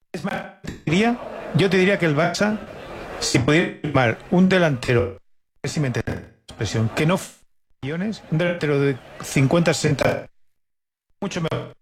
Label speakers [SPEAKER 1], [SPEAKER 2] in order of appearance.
[SPEAKER 1] Es más, yo te diría que el Barça, si pudiera firmar un delantero, a ver si me entiendes la expresión, que no millones, un delantero de 50, 60, mucho mejor.